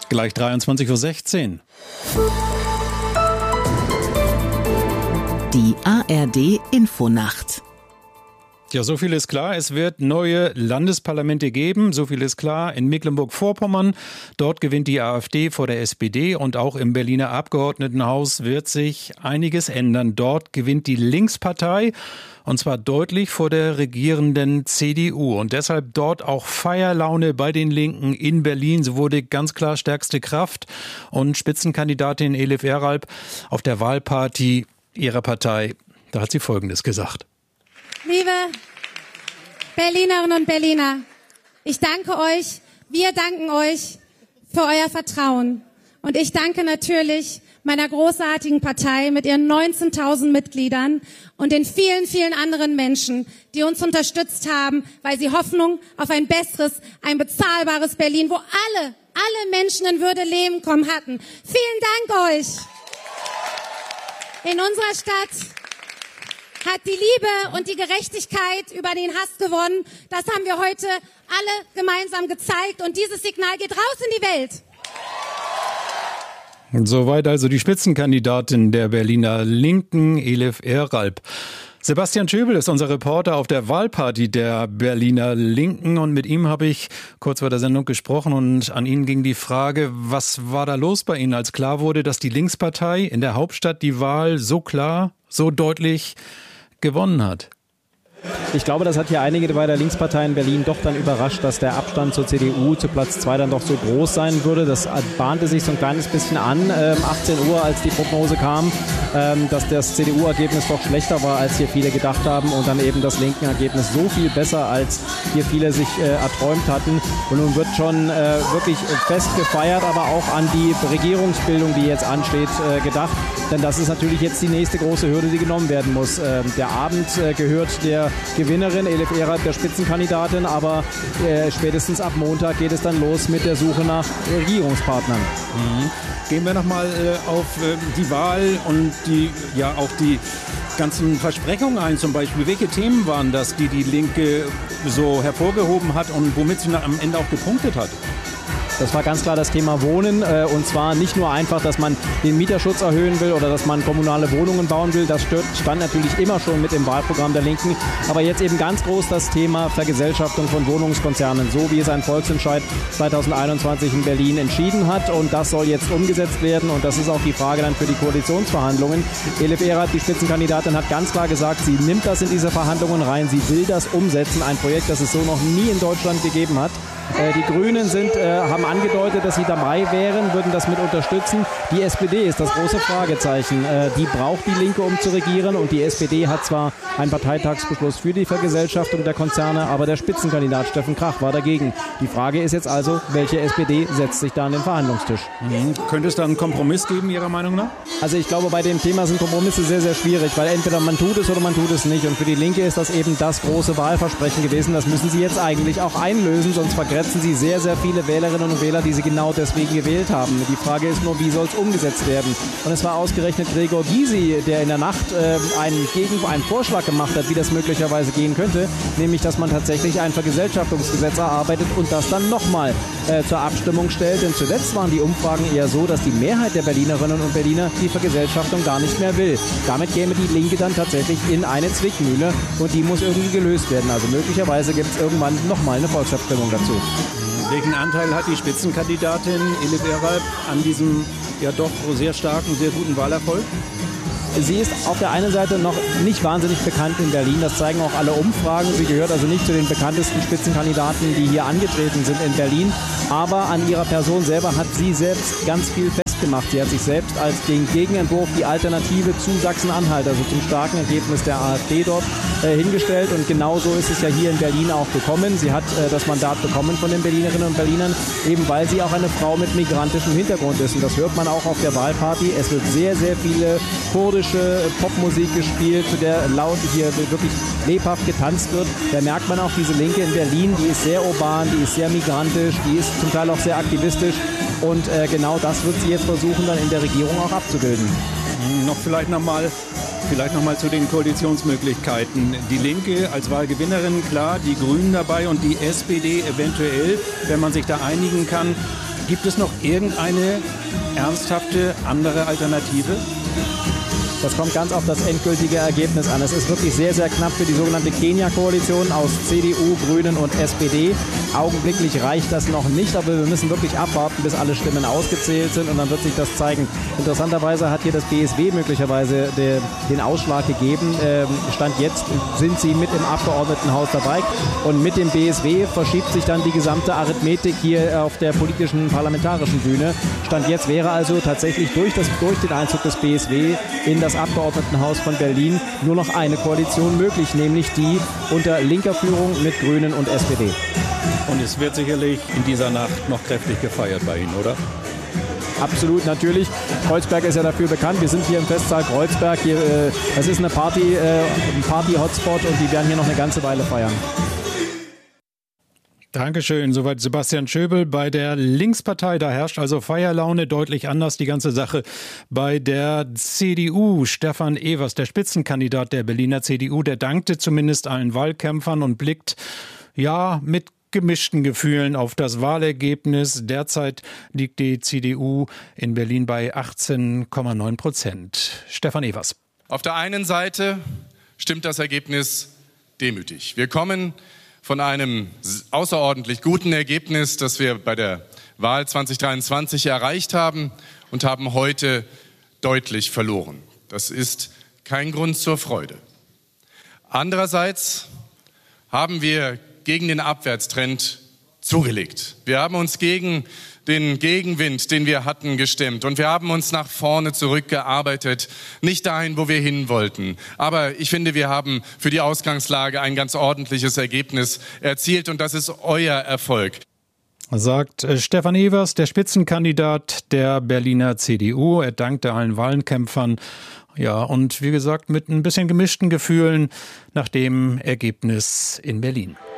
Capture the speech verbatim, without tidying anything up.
Gleich dreiundzwanzig Uhr sechzehn. Die A R D-Infonacht. Ja, so viel ist klar. Es wird neue Landesparlamente geben. So viel ist klar. In Mecklenburg-Vorpommern, dort gewinnt die AfD vor der S P D. Und auch im Berliner Abgeordnetenhaus wird sich einiges ändern. Dort gewinnt die Linkspartei. Und zwar deutlich vor der regierenden C D U. Und deshalb dort auch Feierlaune bei den Linken in Berlin. So wurde ganz klar stärkste Kraft. Und Spitzenkandidatin Elif Eralp auf der Wahlparty ihrer Partei, da hat sie Folgendes gesagt. Liebe Berlinerinnen und Berliner, ich danke euch, wir danken euch für euer Vertrauen. Und ich danke natürlich meiner großartigen Partei mit ihren neunzehntausend Mitgliedern und den vielen, vielen anderen Menschen, die uns unterstützt haben, weil sie Hoffnung auf ein besseres, ein bezahlbares Berlin, wo alle, alle Menschen in Würde leben kommen hatten. Vielen Dank euch. In unserer Stadt hat die Liebe und die Gerechtigkeit über den Hass gewonnen. Das haben wir heute alle gemeinsam gezeigt. Und dieses Signal geht raus in die Welt. Soweit also die Spitzenkandidatin der Berliner Linken, Elif Eralp. Sebastian Schöbel ist unser Reporter auf der Wahlparty der Berliner Linken. Und mit ihm habe ich kurz vor der Sendung gesprochen. Und an ihn ging die Frage, was war da los bei Ihnen, als klar wurde, dass die Linkspartei in der Hauptstadt die Wahl so klar, so deutlich gewonnen hat? Ich glaube, das hat hier einige bei der Linkspartei in Berlin doch dann überrascht, dass der Abstand zur C D U zu Platz zwei dann doch so groß sein würde. Das bahnte sich so ein kleines bisschen an, ähm, achtzehn Uhr, als die Prognose kam, ähm, dass das C D U-Ergebnis doch schlechter war, als hier viele gedacht haben und dann eben das linken Ergebnis so viel besser, als hier viele sich äh, erträumt hatten. Und nun wird schon äh, wirklich fest gefeiert, aber auch an die Regierungsbildung, die jetzt ansteht, äh, gedacht. Denn das ist natürlich jetzt die nächste große Hürde, die genommen werden muss. Ähm, der Abend äh, gehört der Gewinnerin, Elif Eralp, der Spitzenkandidatin, aber äh, spätestens ab Montag geht es dann los mit der Suche nach Regierungspartnern. Mhm. Gehen wir nochmal äh, auf äh, die Wahl und die, ja, auch die ganzen Versprechungen ein, zum Beispiel. Welche Themen waren das, die die Linke so hervorgehoben hat und womit sie am Ende auch gepunktet hat? Das war ganz klar das Thema Wohnen, äh, und zwar nicht nur einfach, dass man den Mieterschutz erhöhen will oder dass man kommunale Wohnungen bauen will. Das stand natürlich immer schon mit im Wahlprogramm der Linken. Aber jetzt eben ganz groß das Thema Vergesellschaftung von Wohnungskonzernen, so wie es ein Volksentscheid zweitausendeinundzwanzig in Berlin entschieden hat. Und das soll jetzt umgesetzt werden. Und das ist auch die Frage dann für die Koalitionsverhandlungen. Elif Eralp, die Spitzenkandidatin, hat ganz klar gesagt, sie nimmt das in diese Verhandlungen rein. Sie will das umsetzen. Ein Projekt, das es so noch nie in Deutschland gegeben hat. Die Grünen sind, äh, haben angedeutet, dass sie dabei wären, würden das mit unterstützen. Die S P D ist das große Fragezeichen. Äh, die braucht die Linke, um zu regieren. Und die S P D hat zwar einen Parteitagsbeschluss für die Vergesellschaftung der Konzerne, aber der Spitzenkandidat Steffen Krach war dagegen. Die Frage ist jetzt also, welche S P D setzt sich da an den Verhandlungstisch? Mhm. Könnte es da einen Kompromiss geben, Ihrer Meinung nach? Also ich glaube, bei dem Thema sind Kompromisse sehr, sehr schwierig, weil entweder man tut es oder man tut es nicht. Und für die Linke ist das eben das große Wahlversprechen gewesen. Das müssen sie jetzt eigentlich auch einlösen, sonst vergrätzen sie sehr, sehr viele Wählerinnen und Wähler, die sie genau deswegen gewählt haben. Die Frage ist nur, wie soll es umgesetzt werden? Und es war ausgerechnet Gregor Gysi, der in der Nacht äh, einen, Gegen einen Vorschlag gemacht hat, wie das möglicherweise gehen könnte, nämlich, dass man tatsächlich ein Vergesellschaftungsgesetz erarbeitet und das dann nochmal äh, zur Abstimmung stellt. Denn zuletzt waren die Umfragen eher so, dass die Mehrheit der Berlinerinnen und Berliner die Vergesellschaftung gar nicht mehr will. Damit käme die Linke dann tatsächlich in eine Zwickmühle und die muss irgendwie gelöst werden. Also möglicherweise gibt es irgendwann nochmal eine Volksabstimmung dazu. Welchen Anteil hat die Spitzenkandidatin Elif Eralp an diesem ja doch sehr starken, sehr guten Wahlerfolg? Sie ist auf der einen Seite noch nicht wahnsinnig bekannt in Berlin. Das zeigen auch alle Umfragen. Sie gehört also nicht zu den bekanntesten Spitzenkandidaten, die hier angetreten sind in Berlin. Aber an ihrer Person selber hat sie selbst ganz viel festgemacht. Sie hat sich selbst als den Gegenentwurf, die Alternative zu Sachsen-Anhalt, also zum starken Ergebnis der AfD dort, äh, hingestellt. Und genauso ist es ja hier in Berlin auch gekommen. Sie hat äh, das Mandat bekommen von den Berlinerinnen und Berlinern, eben weil sie auch eine Frau mit migrantischem Hintergrund ist. Und das hört man auch auf der Wahlparty. Es wird sehr, sehr viele kurdische Popmusik gespielt, zu der laut hier wirklich lebhaft getanzt wird. Da merkt man auch diese Linke in Berlin, die ist sehr urban, die ist sehr migrantisch, die ist zum Teil auch sehr aktivistisch. Und äh, genau das wird sie jetzt versuchen, dann in der Regierung auch abzubilden. Noch vielleicht nochmal vielleicht noch mal zu den Koalitionsmöglichkeiten. Die Linke als Wahlgewinnerin, klar, die Grünen dabei und die S P D eventuell, wenn man sich da einigen kann. Gibt es noch irgendeine ernsthafte andere Alternative? Das kommt ganz auf das endgültige Ergebnis an. Es ist wirklich sehr, sehr knapp für die sogenannte Kenia-Koalition aus C D U, Grünen und S P D. Augenblicklich reicht das noch nicht, aber wir müssen wirklich abwarten, bis alle Stimmen ausgezählt sind und dann wird sich das zeigen. Interessanterweise hat hier das B S W möglicherweise de, den Ausschlag gegeben. Ähm, Stand jetzt sind sie mit im Abgeordnetenhaus dabei und mit dem B S W verschiebt sich dann die gesamte Arithmetik hier auf der politischen parlamentarischen Bühne. Stand jetzt wäre also tatsächlich durch, das, durch den Einzug des B S W in das Abgeordnetenhaus von Berlin nur noch eine Koalition möglich, nämlich die unter linker Führung mit Grünen und S P D. Und es wird sicherlich in dieser Nacht noch kräftig gefeiert bei Ihnen, oder? Absolut, natürlich. Kreuzberg ist ja dafür bekannt. Wir sind hier im Festsaal Kreuzberg. Hier, äh, das ist eine Party, äh, ein Party-Hotspot und die werden hier noch eine ganze Weile feiern. Dankeschön. Soweit Sebastian Schöbel bei der Linkspartei. Da herrscht also Feierlaune, deutlich anders die ganze Sache bei der C D U. Stefan Evers, der Spitzenkandidat der Berliner C D U, der dankte zumindest allen Wahlkämpfern und blickt, ja, mit gemischten Gefühlen auf das Wahlergebnis. Derzeit liegt die C D U in Berlin bei achtzehn Komma neun Prozent. Stefan Evers. Auf der einen Seite stimmt das Ergebnis demütig. Wir kommen von einem außerordentlich guten Ergebnis, das wir bei der Wahl zwanzig dreiundzwanzig erreicht haben und haben heute deutlich verloren. Das ist kein Grund zur Freude. Andererseits haben wir gegen den Abwärtstrend zugelegt. Wir haben uns gegen den Gegenwind, den wir hatten, gestemmt. Und wir haben uns nach vorne zurückgearbeitet, nicht dahin, wo wir hin wollten. Aber ich finde, wir haben für die Ausgangslage ein ganz ordentliches Ergebnis erzielt und das ist euer Erfolg. Sagt Stefan Evers, der Spitzenkandidat der Berliner C D U. Er dankte allen Wahlkämpfern. Ja, und wie gesagt, mit ein bisschen gemischten Gefühlen nach dem Ergebnis in Berlin.